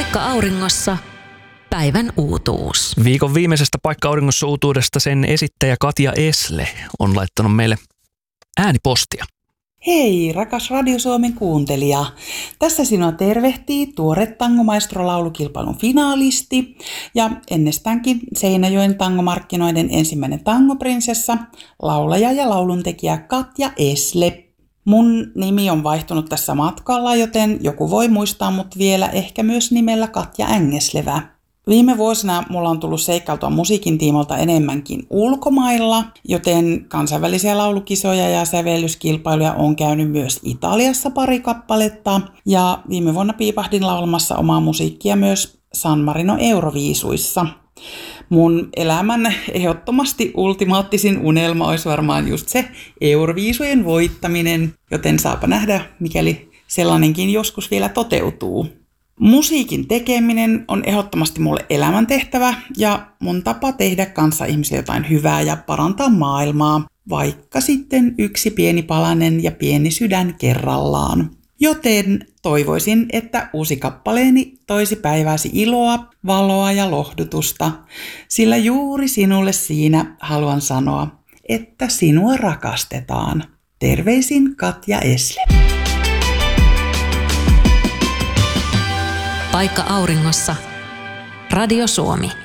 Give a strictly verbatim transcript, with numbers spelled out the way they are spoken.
Paikka auringossa. Päivän uutuus. Viikon viimeisestä Paikka auringossa uutuudesta sen esittäjä Katja Esle on laittanut meille äänipostia. Hei, rakas Radio Suomen kuuntelija. Tässä sinua tervehtii tuore tangomaestro-laulukilpailun finaalisti ja ennestäänkin Seinäjoen tangomarkkinoiden ensimmäinen tangoprinsessa, laulaja ja lauluntekijä Katja Esle. Mun nimi on vaihtunut tässä matkalla, joten joku voi muistaa mut vielä ehkä myös nimellä Katja Ängeslevä. Viime vuosina mulla on tullut seikkailtua musiikin tiimolta enemmänkin ulkomailla, joten kansainvälisiä laulukisoja ja sävellyskilpailuja on käynyt myös Italiassa pari kappaletta. Ja viime vuonna piipahdin laulamassa omaa musiikkia myös San Marino Euroviisuissa. Mun elämän ehdottomasti ultimaattisin unelma olisi varmaan just se Euroviisujen voittaminen, joten saapa nähdä, mikäli sellainenkin joskus vielä toteutuu. Musiikin tekeminen on ehdottomasti mulle elämäntehtävä ja mun tapa tehdä kanssa ihmisille jotain hyvää ja parantaa maailmaa, vaikka sitten yksi pieni palanen ja pieni sydän kerrallaan. Joten toivoisin, että uusi kappaleeni toisi päivääsi iloa, valoa ja lohdutusta, sillä juuri sinulle siinä haluan sanoa, että sinua rakastetaan. Terveisin Katja Esle. Paikka auringossa. Radio Suomi.